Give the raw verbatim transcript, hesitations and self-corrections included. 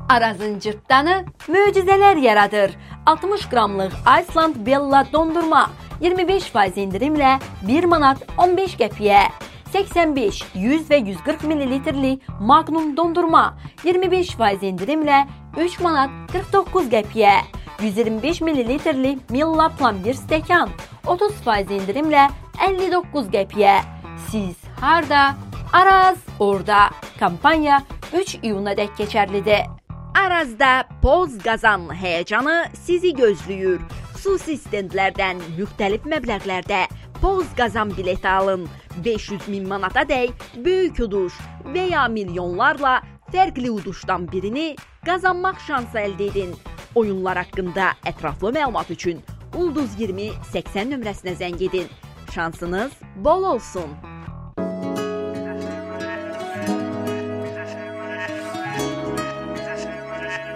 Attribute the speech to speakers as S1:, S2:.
S1: Arazın cırtdanı möcüzələr yaradır. altmış qramlıq Iceland Bella dondurma iyirmi beş faiz indirimlə bir manat on beş qəpiyə. səksən beş, yüz və yüz qırx mililitrli Magnum dondurma iyirmi beş faiz indirimlə üç manat qırx doqquz qəpiyə. yüz iyirmi beş mililitrli Milla plomber stəkan otuz faiz indirimlə əlli doqquz qəpiyə. Siz harda? Araz orada. Kampanya üç iyuna dək keçərlidir. Arazda Poz qazan həyəcanı sizi gözləyir. Xüsusi stendlərdən müxtəlif məbləğlərdə Poz qazan bileti alın. beş yüz min manata dək böyük uduş və ya milyonlarla fərqli uduşdan birini qazanmaq şansı əldə edin. Oyunlar haqqında ətraflı məlumat üçün Ulduz iyirmi səksən nömrəsinə zəng edin. Şansınız bol olsun.